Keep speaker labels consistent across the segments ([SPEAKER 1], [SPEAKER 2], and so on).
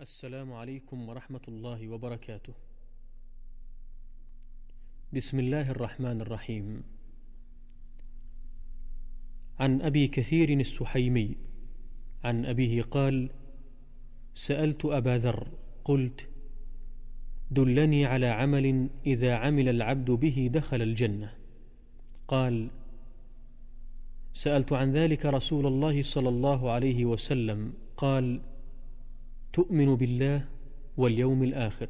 [SPEAKER 1] السلام عليكم ورحمة الله وبركاته. بسم الله الرحمن الرحيم. عن أبي كثير السحيمي عن أبيه قال: سألت أبا ذر قلت: دلني على عمل إذا عمل العبد به دخل الجنة. قال: سألت عن ذلك رسول الله صلى الله عليه وسلم قال: تؤمن بالله واليوم الآخر.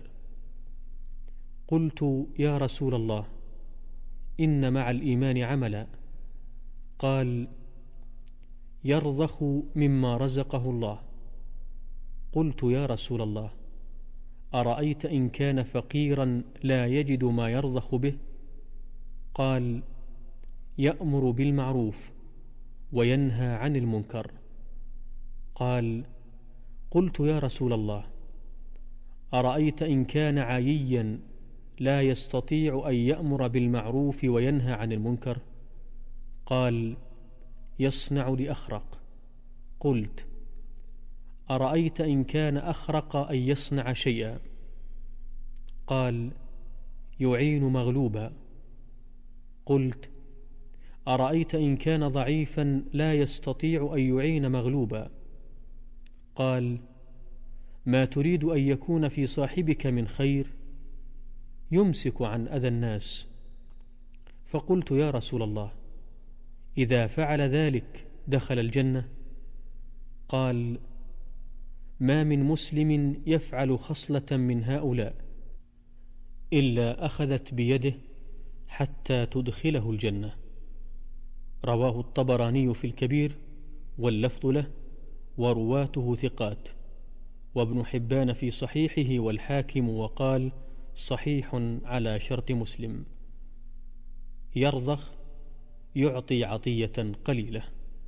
[SPEAKER 1] قلت: يا رسول الله، إن مع الإيمان عملا. قال: يرضخ مما رزقه الله. قلت: يا رسول الله، أرأيت إن كان فقيرا لا يجد ما يرضخ به؟ قال: يأمر بالمعروف وينهى عن المنكر. قال: قلت: يا رسول الله، أرأيت إن كان عاييا لا يستطيع أن يأمر بالمعروف وينهى عن المنكر؟ قال: يصنع لأخرق. قلت: أرأيت إن كان أخرق أن يصنع شيئا؟ قال: يعين مغلوبا. قلت: أرأيت إن كان ضعيفا لا يستطيع أن يعين مغلوبا؟ قال: ما تريد أن يكون في صاحبك من خير؟ يمسك عن أذى الناس. فقلت: يا رسول الله، إذا فعل ذلك دخل الجنة؟ قال: ما من مسلم يفعل خصلة من هؤلاء إلا أخذت بيده حتى تدخله الجنة. رواه الطبراني في الكبير واللفظ له ورواته ثقات، وابن حبان في صحيحه، والحاكم وقال: صحيح على شرط مسلم. يرضخ يعطي عطية قليلة.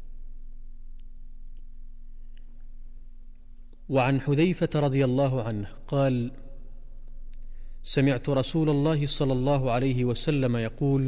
[SPEAKER 1] وعن حذيفة رضي الله عنه قال: سمعت رسول الله صلى الله عليه وسلم يقول: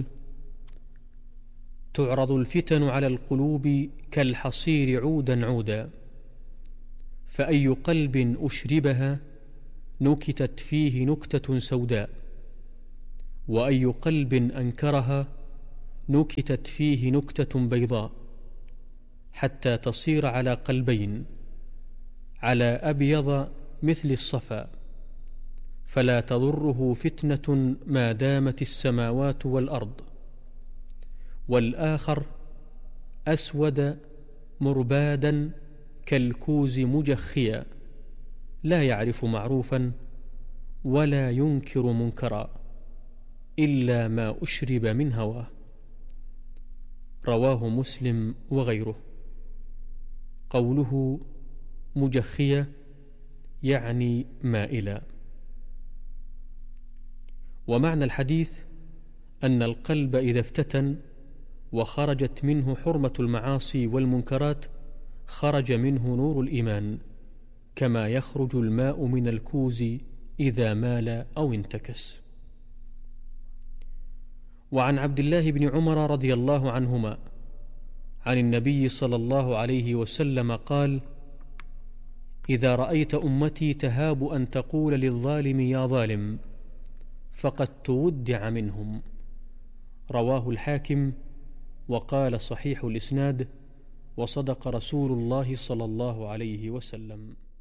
[SPEAKER 1] تعرض الفتن على القلوب كالحصير عودا عودا، فأي قلب أشربها نكتت فيه نكتة سوداء، وأي قلب أنكرها نكتت فيه نكتة بيضاء، حتى تصير على قلبين، على أبيض مثل الصفا، فلا تضره فتنة ما دامت السماوات والأرض. والآخر أسود مربادا كالكوز مجخيا، لا يعرف معروفا ولا ينكر منكرا إلا ما أشرب من هواه. رواه مسلم وغيره. قوله مجخية يعني مائلا. ومعنى الحديث أن القلب إذا افتتن وخرجت منه حرمة المعاصي والمنكرات خرج منه نور الإيمان، كما يخرج الماء من الكوز إذا مال أو انتكس. وعن عبد الله بن عمر رضي الله عنهما عن النبي صلى الله عليه وسلم قال: إذا رأيت أمتي تهاب أن تقول للظالم يا ظالم فقد تودع منهم. رواه الحاكم وقال: صحيح الإسناد، وصدق رسول الله صلى الله عليه وسلم.